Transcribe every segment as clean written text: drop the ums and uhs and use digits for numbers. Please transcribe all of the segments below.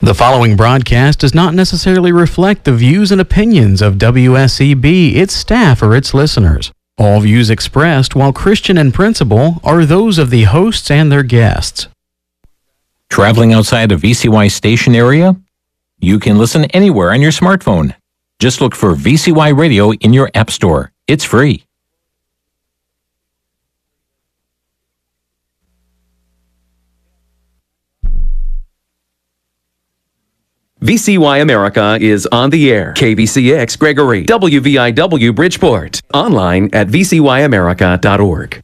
The following broadcast does not necessarily reflect the views and opinions of WSEB, its staff, or its listeners. All views expressed, while Christian in principle, are those of the hosts and their guests. Traveling outside a VCY station area? You can listen anywhere on your smartphone. Just look for VCY Radio in your app store. It's free. VCY America is on the air. KBCX Gregory, WVIW Bridgeport. Online at vcyamerica.org.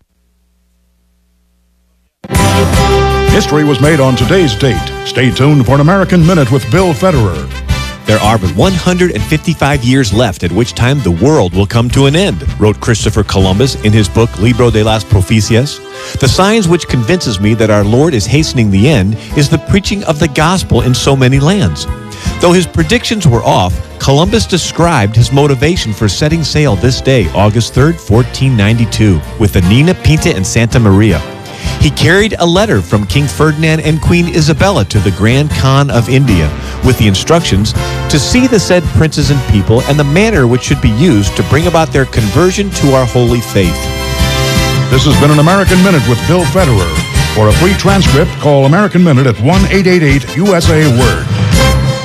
History was made on today's date. Stay tuned for an American Minute with Bill Federer. There are but 155 years left at which time the world will come to an end, wrote Christopher Columbus in his book Libro de las Profecias. The signs which convinces me that our Lord is hastening the end is the preaching of the gospel in so many lands. Though his predictions were off, Columbus described his motivation for setting sail this day, August 3rd, 1492, with the Nina, Pinta, and Santa Maria. He carried a letter from King Ferdinand and Queen Isabella to the Grand Khan of India with the instructions to see the said princes and people and the manner which should be used to bring about their conversion to our holy faith. This has been an American Minute with Bill Federer. For a free transcript, call American Minute at 1-888-USA-WORD.